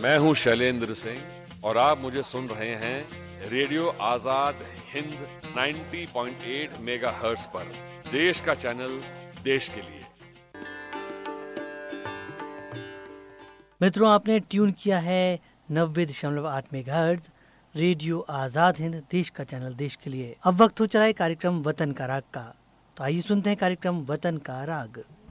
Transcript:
मैं हूं शैलेंद्र सिंह और आप मुझे सुन रहे हैं रेडियो आजाद हिंद 90.8 मेगाहर्ट्ज पर। देश का चैनल, देश के लिए। मित्रों, आपने ट्यून किया है 90.8 मेगाहर्ट्ज रेडियो आजाद हिंद, देश का चैनल, देश के लिए। अब वक्त हो चला है कार्यक्रम वतन का राग का। तो आइए सुनते हैं कार्यक्रम वतन का राग।